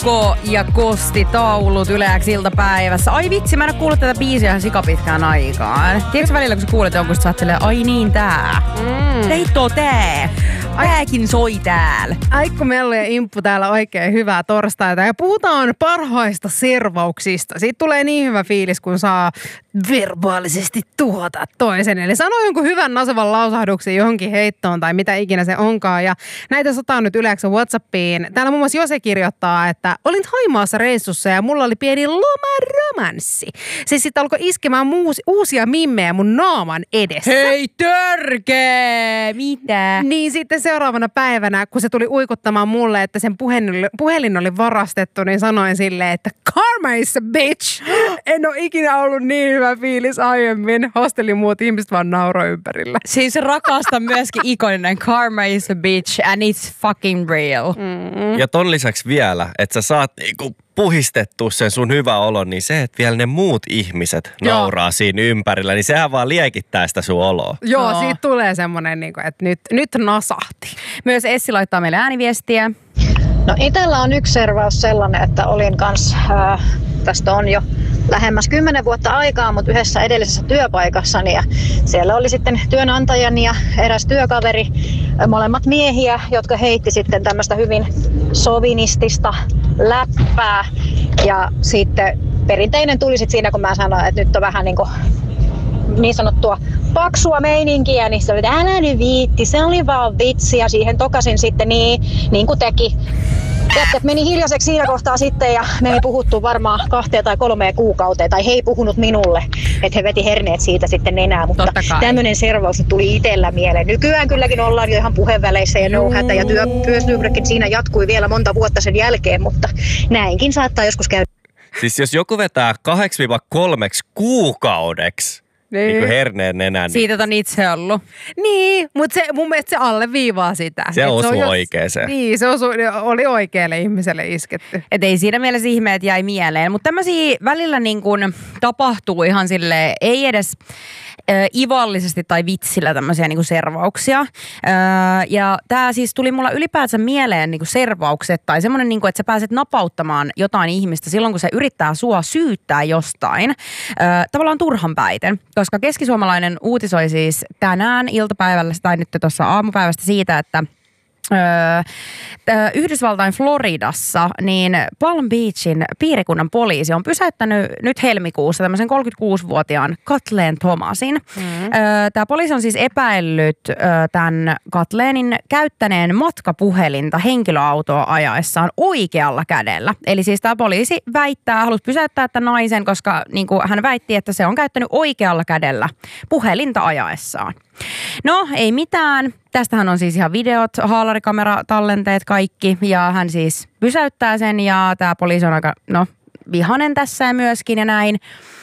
Uko ja Kosti taulut Yle X iltapäivässä. Ai vitsi, mä en ole kuullut tätä biisiä ihan sikapitkään aikaan. Tiedätkö välillä, kun sä kuulet jonkun, sä ajattelee, ai niin tää. Teitto tää. Tääkin soi täällä. Aikku Mellu ja Imppu täällä oikein hyvää torstaita. Ja puhutaan parhaista servauksista. Siitä tulee niin hyvä fiilis, kun saa verbaalisesti tuhota toisen. Eli sano jonkun hyvän nasevan lausahduksen johonkin heittoon tai mitä ikinä se onkaan. Ja näitä sotaa nyt Yle X:n WhatsAppiin. Täällä muun muassa Jose kirjoittaa, että olin Thaimaassa reissussa ja mulla oli pieni lomaromanssi. Se sitten alkoi iskemään uusia mimmejä mun naaman edessä. Hei törkeä! Mitä? Niin sitten seuraavana päivänä, kun se tuli uikuttamaan mulle, että sen puhelin oli varastettu, niin sanoin silleen, että karma is a bitch. En ole ikinä ollut niin hyvä fiilis aiemmin. Hostelin muut ihmiset vaan nauroi ympärillä. Siis rakasta myöskin ikoninen karma is a bitch and it's fucking real. Ja ton lisäksi vielä, että sä saat niinku puhistettua sen sun hyvä olo, niin se, että vielä ne muut ihmiset nauraa siinä ympärillä, niin sehän vaan liekittää sitä sun oloa. Joo, siitä tulee semmoinen, että nyt nasahti. Myös Essi laittaa meille ääniviestiä. No itsellä on yksi servaus sellainen, että olin kanssa, tästä on jo lähemmäs 10 vuotta aikaa, mutta yhdessä edellisessä työpaikassani ja siellä oli sitten työnantajani ja eräs työkaveri, molemmat miehiä, jotka heitti sitten tämmöistä hyvin sovinistista läppää ja sitten perinteinen tuli sitten siinä, kun mä sanoin, että nyt on vähän niin sanottua paksua meininkiä, niin se oli, että älä nyt viitti, se oli vaan vitsi ja siihen tokasin sitten niin kuin teki. Jätkät meni hiljaiseksi siinä kohtaa sitten ja me ei puhuttu varmaan 2 tai 3 kuukauteen tai he ei puhunut minulle, että he veti herneet siitä sitten enää, mutta tämmöinen servaus tuli itsellä mieleen. Nykyään kylläkin ollaan jo ihan puheenväleissä ja no-hätä ja työsuhdekin siinä jatkui vielä monta vuotta sen jälkeen, mutta näinkin saattaa joskus käydä. Siis jos joku vetää 2-3 kuukaudeksi, niin kuin herneen nenän. Siitä on itse ollut. Niin, mutta mun mielestä se alleviivaa sitä. Se osui oikeeseen. Niin, se oli oikealle ihmiselle isketty. Et ei siinä mielessä ihmeet jäi mieleen. Mutta tämmöisiä välillä niin kun tapahtuu ihan silleen, ei edes ivallisesti tai vitsillä tämmöisiä niin kuin servauksia. Ja tää siis tuli mulla ylipäänsä mieleen niin kuin servaukset tai semmoinen, niin kuin, että sä pääset napauttamaan jotain ihmistä silloin, kun se yrittää sua syyttää jostain. Tavallaan turhanpäiten, koska Keskisuomalainen uutisoi siis tänään iltapäivällä tai nyt tuossa aamupäivästä siitä, että Yhdysvaltain Floridassa, niin Palm Beachin piirikunnan poliisi on pysäyttänyt nyt helmikuussa tämmöisen 36-vuotiaan Kathleen Thomasin. Tämä poliisi on siis epäillyt tämän Kathleenin käyttäneen matkapuhelinta henkilöautoa ajaessaan oikealla kädellä. Eli siis tämä poliisi halusi pysäyttää tämän naisen, koska niin kuin hän väitti, että se on käyttänyt oikealla kädellä puhelinta ajaessaan. No, ei mitään. Tästähän on siis ihan videot, haalarikameratallenteet, kaikki. Ja hän siis pysäyttää sen ja tämä poliisi on aika, vihanen tässä myöskin ja näin.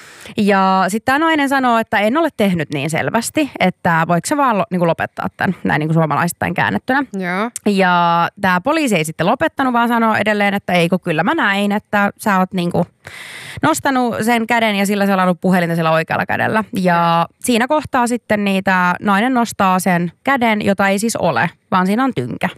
Ja sitten tämä nainen sanoo, että en ole tehnyt niin selvästi, että voiko se vaan lopettaa tämän, näin niin kuin suomalaisittain käännettynä. Joo. Ja tämä poliisi ei sitten lopettanut, vaan sanoo edelleen, että ei kun kyllä mä näin, että sä oot niin kuin nostanut sen käden ja sillä selannut puhelinta sillä oikealla kädellä. Ja siinä kohtaa sitten niitä nainen nostaa sen käden, jota ei siis ole, vaan siinä on tynkä.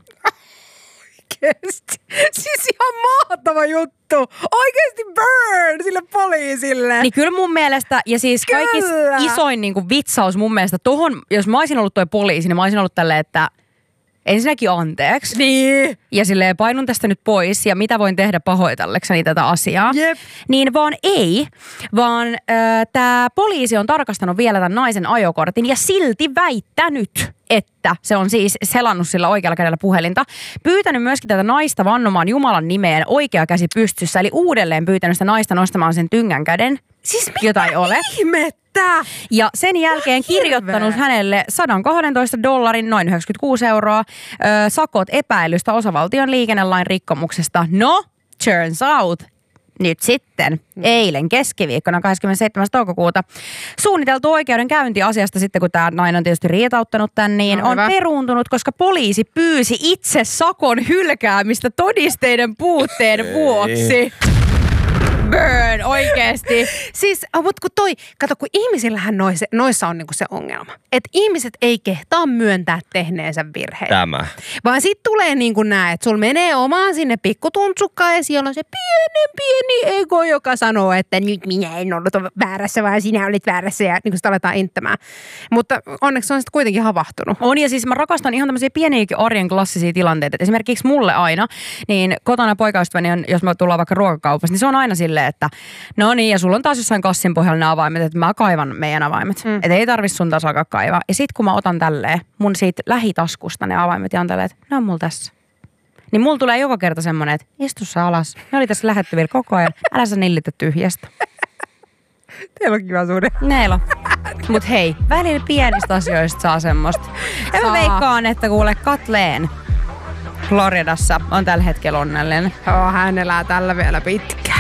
Oikeesti. Siis ihan mahtava juttu. Oikeesti burn sille poliisille. Niin kyllä mun mielestä, ja siis kaikista isoin niin kuin vitsaus mun mielestä tohon, jos mä olisin ollut toi poliisi, niin mä olisin ollut tälleen, että ensinnäkin anteeksi. Niin. Ja silleen painun tästä nyt pois ja mitä voin tehdä pahoitellekseni tätä asiaa. Jep. Niin vaan ei, vaan tämä poliisi on tarkastanut vielä tämän naisen ajokortin ja silti väittänyt, että se on siis selannut sillä oikealla kädellä puhelinta. Pyytänyt myöskin tätä naista vannomaan Jumalan nimeen oikea käsi pystyssä, eli uudelleen pyytänyt sitä naista nostamaan sen tyngän käden. Siis jota ei ole. Ihmettä? Ja sen jälkeen kirjoittanut hänelle $112, noin 96 €, sakot epäilystä osavaltion liikennelain rikkomuksesta. No, turns out, nyt sitten eilen keskiviikkona 27. toukokuuta suunniteltu oikeudenkäynti asiasta sitten, kun tämä nainen on tietysti riitauttanut tämän, niin on peruuntunut, koska poliisi pyysi itse sakon hylkäämistä todisteiden puutteen vuoksi. Burn, oikeesti. Siis, mutta kun ihmisillähän noissa on niinku se ongelma. Että ihmiset ei kehtaa myöntää tehneensä virheitä. Tämä. Vaan sit tulee niinku nää, että sulla menee omaan sinne pikkutuntsukkaan ja siellä on se pieni ego, joka sanoo, että nyt minä en ollut väärässä, vaan sinä olit väärässä ja niin sitä aletaan inttämään. Mutta onneksi on sitten kuitenkin havahtunut. On ja siis mä rakastan ihan tämmöisiä pieniäkin arjen klassisia tilanteita. Et esimerkiksi mulle aina, niin kotona poikaystäväni on, jos me tullaan vaikka ruokakaupassa, niin se on aina silleen, että no niin, ja sulla on taas jossain kassin pohjalla ne avaimet, että mä kaivan meidän avaimet. Että ei tarvi sun taas alkaa kaivaa. Ja sit kun mä otan tälleen mun siitä lähitaskusta ne avaimet ja on tälleen, että ne on mulla tässä. Niin mulla tulee joka kerta semmonen, että istu sä alas. Ne oli tässä lähettyvillä koko ajan. Älä sä nillitä tyhjästä. Teillä on kiva suhde. Neilo. Mut hei, välillä pienistä asioista saa semmoista. Ja mä veikkaan, että kuule Kathleen Floridassa on tällä hetkellä onnellinen. Hän elää tällä vielä pitkä.